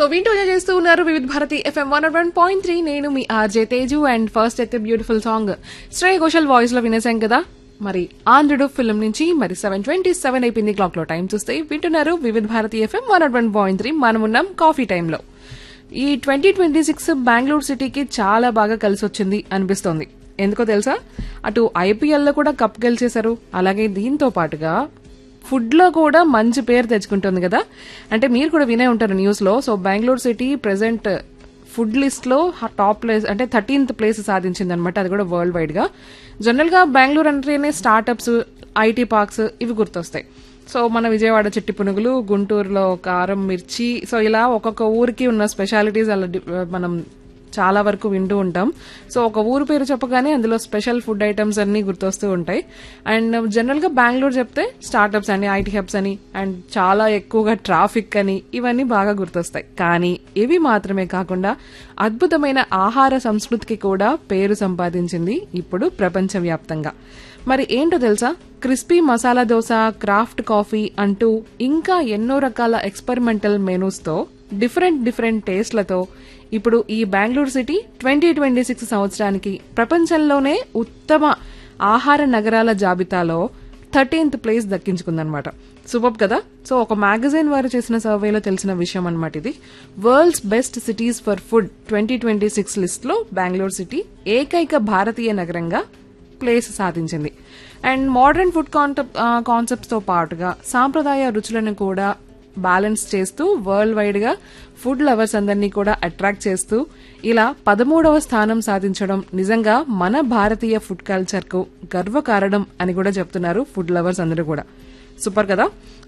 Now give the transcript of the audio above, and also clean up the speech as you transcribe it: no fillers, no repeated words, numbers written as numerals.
వింటూ ఎంజాయ్ చేస్తూ ఉన్నారు వివిధ భారతి ఎఫ్ఎం 101.3. నేను మీ ఆర్జే తేజు. అండ్ ఫస్ట్ అయితే beautiful song Shreya Ghoshal voice లో వినేసాం కదా. మరి ఆంధ్రుడు ఫిల్మ్ నుంచి మరి 7:27 అయిపోయింది క్లాక్ లో. టైం చూస్తే వింటున్నారు వివిధ భారతి ఎఫ్ఎం 101.3. మనమున్నాం కాఫీ టైంలో. ఈ 2026 బెంగళూరు సిటీకి చాలా బాగా కలిసి వచ్చింది అనిపిస్తోంది. ఎందుకో తెలుసా, అటు ఐపీఎల్ లో కూడా కప్ గెలిచేశారు, అలాగే దీంతో పాటుగా ఫుడ్ లో కూడా మంచి పేరు తెచ్చుకుంటుంది కదా. అంటే మీరు కూడా వినే ఉంటారు న్యూస్ లో. So Bengaluru city present food list లో టాప్ ప్లేస్ అంటే 13th ప్లేస్ సాధించింది అనమాట. అది కూడా వరల్డ్ వైడ్ గా. జనరల్ గా బెంగళూరు అంటేనే స్టార్ట్అప్స్, ఐటీ పార్క్స్ ఇవి గుర్తొస్తాయి. సో మన విజయవాడ చిట్టి పునుగులు, గుంటూరులో కారం మిర్చి, సో ఇలా ఒక్కొక్క ఊరికి ఉన్న స్పెషాలిటీస్ అలా మనం చాలా వరకు వింటూ ఉంటాం. సో ఒక ఊరు పేరు చెప్పగానే అందులో స్పెషల్ ఫుడ్ ఐటమ్స్ అన్ని గుర్తొస్తూ ఉంటాయి. అండ్ జనరల్ గా బెంగళూరు చెప్తే స్టార్ట్అప్స్ అని, ఐటీ హబ్స్ అని, అండ్ చాలా ఎక్కువగా ట్రాఫిక్ అని, ఇవన్నీ బాగా గుర్తొస్తాయి. కానీ ఇవి మాత్రమే కాకుండా అద్భుతమైన ఆహార సంస్కృతికి కూడా పేరు సంపాదించింది ఇప్పుడు ప్రపంచవ్యాప్తంగా. మరి ఏంటో తెలుసా, crispy masala dosa, craft coffee అంటూ ఇంకా ఎన్నో రకాల ఎక్స్పెరిమెంటల్ మెనూస్ తో డిఫరెంట్ టేస్ట్లతో ఇప్పుడు ఈ బెంగళూరు సిటీ 2026 సంవత్సరానికి ప్రపంచంలోనే ఉత్తమ ఆహార నగరాల జాబితాలో 13th ప్లేస్ దక్కించుకుందనమాట. సూపర్ కదా. సో ఒక మ్యాగజైన్ వారు చేసిన సర్వేలో తెలిసిన విషయం అనమాట ఇది. World's best cities for food 2026 list లో బెంగళూరు సిటీ ఏకైక భారతీయ నగరంగా ప్లేస్ సాధించింది. అండ్ మోడర్న్ ఫుడ్ కాన్సెప్ట్స్ తో పాటుగా సాంప్రదాయ రుచులను కూడా బ్యాలెన్స్ చేస్తూ వరల్డ్ వైడ్ గా ఫుడ్ లవర్స్ అందరినీ కూడా అట్రాక్ట్ చేస్తూ ఇలా 13వ స్థానం సాధించడం నిజంగా మన భారతీయ ఫుడ్ కల్చర్ కు గర్వకారణం అని కూడా చెప్తున్నారు ఫుడ్ లవర్స్ అందరూ కూడా. సూపర్ కదా.